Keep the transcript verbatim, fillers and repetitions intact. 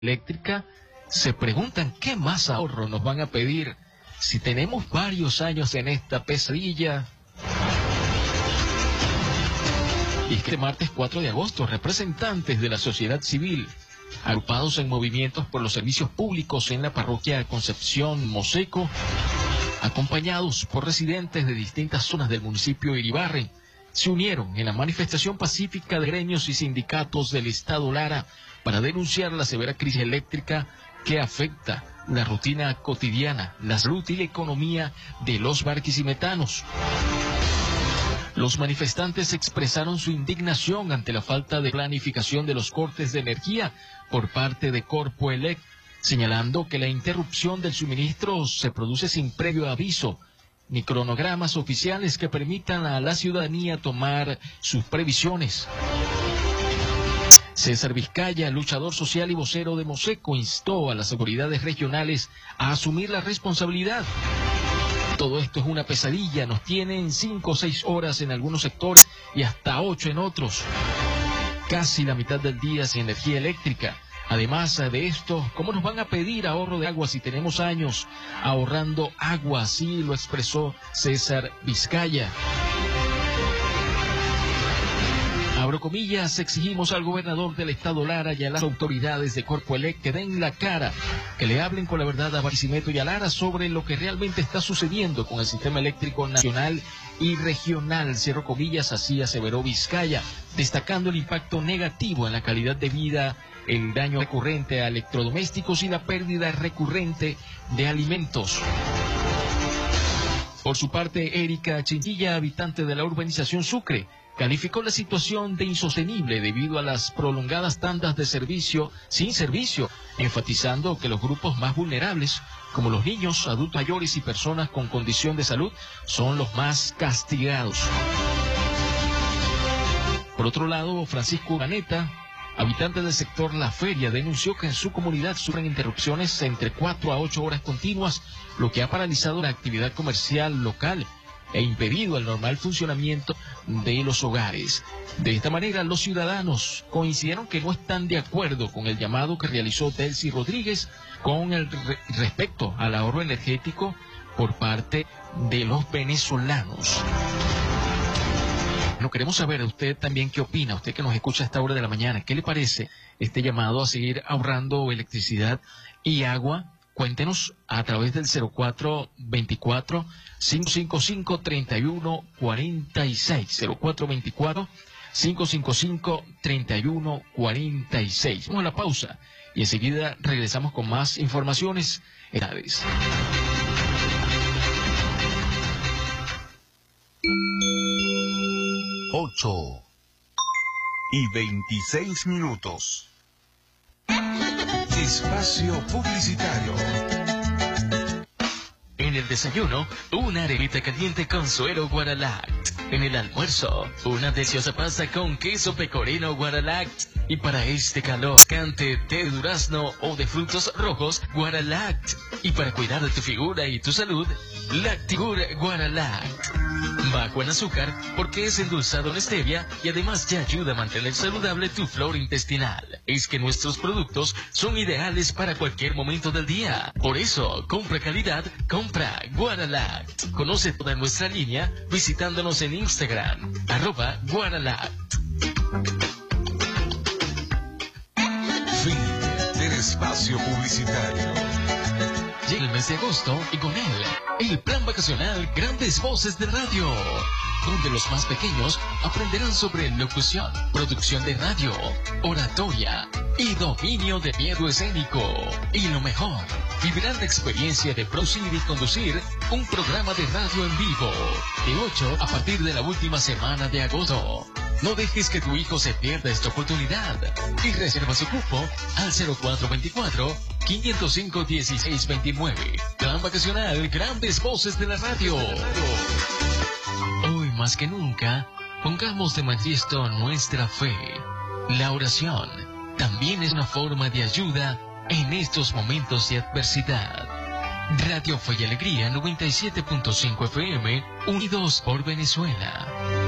eléctrica se preguntan qué más ahorro nos van a pedir si tenemos varios años en esta pesadilla. Y este martes cuatro de agosto, representantes de la sociedad civil, agrupados en movimientos por los servicios públicos en la parroquia Concepción Moseco, acompañados por residentes de distintas zonas del municipio de Iribarren, se unieron en la manifestación pacífica de gremios y sindicatos del Estado Lara para denunciar la severa crisis eléctrica que afecta la rutina cotidiana, la salud y la economía de los barquisimetanos. Los manifestantes expresaron su indignación ante la falta de planificación de los cortes de energía por parte de Corpoelec, señalando que la interrupción del suministro se produce sin previo aviso ni cronogramas oficiales que permitan a la ciudadanía tomar sus previsiones. César Vizcaya, luchador social y vocero de Moseco, instó a las autoridades regionales a asumir la responsabilidad. Todo esto es una pesadilla, nos tienen cinco o seis horas en algunos sectores y hasta ocho en otros. Casi la mitad del día sin energía eléctrica. Además de esto, ¿cómo nos van a pedir ahorro de agua si tenemos años ahorrando agua? Así lo expresó César Vizcaya. Abro comillas, exigimos al gobernador del Estado Lara y a las autoridades de Corpoelec que den la cara, que le hablen con la verdad a Barquisimeto y a Lara sobre lo que realmente está sucediendo con el sistema eléctrico nacional y regional. Cierro comillas, así aseveró Vizcaya, destacando el impacto negativo en la calidad de vida, el daño recurrente a electrodomésticos y la pérdida recurrente de alimentos. Por su parte, Erika Chinchilla, habitante de la urbanización Sucre, calificó la situación de insostenible debido a las prolongadas tandas de servicio sin servicio, enfatizando que los grupos más vulnerables, como los niños, adultos mayores y personas con condición de salud, son los más castigados. Por otro lado, Francisco Urdaneta, habitante del sector La Feria, denunció que en su comunidad sufren interrupciones entre cuatro a ocho horas continuas, lo que ha paralizado la actividad comercial local e impedido el normal funcionamiento de los hogares. De esta manera, los ciudadanos coincidieron que no están de acuerdo con el llamado que realizó Delcy Rodríguez con el re respecto al ahorro energético por parte de los venezolanos. No queremos saber, usted también qué opina, usted que nos escucha a esta hora de la mañana, ¿qué le parece este llamado a seguir ahorrando electricidad y agua? Cuéntenos a través del cero cuatro veinticuatro, cinco cinco cinco, treinta y uno cuarenta y seis, cero cuatro veinticuatro, cinco cinco cinco, treinta y uno cuarenta y seis. Vamos a la pausa y enseguida regresamos con más informaciones. Edades. Ocho y veintiséis minutos. Espacio publicitario. En el desayuno, una arepita caliente con suero Guaralact. En el almuerzo, una deliciosa pasta con queso pecorino Guaralact. Y para este calor, cante té de durazno o de frutos rojos Guaralact. Y para cuidar de tu figura y tu salud, Lactigur Guaralact. Bajo en azúcar porque es endulzado en stevia y además te ayuda a mantener saludable tu flora intestinal. Es que nuestros productos son ideales para cualquier momento del día. Por eso, compra calidad, compra Guaralact. Conoce toda nuestra línea visitándonos en Instagram, arroba Guaralact. Fin del espacio publicitario. Llega el mes de agosto y con él, el plan vacacional Grandes Voces de Radio, donde los más pequeños aprenderán sobre locución, producción de radio, oratoria y dominio de miedo escénico. Y lo mejor, vivirán la experiencia de producir y conducir un programa de radio en vivo, de ocho a partir de la última semana de agosto. No dejes que tu hijo se pierda esta oportunidad y reserva su cupo al cero cuatro veinticuatro, quinientos cinco, dieciséis veintinueve. Plan vacacional Grandes Voces de la Radio. Hoy más que nunca, pongamos de manifiesto nuestra fe. La oración también es una forma de ayuda en estos momentos de adversidad. Radio Fe y Alegría noventa y siete punto cinco F M, unidos por Venezuela.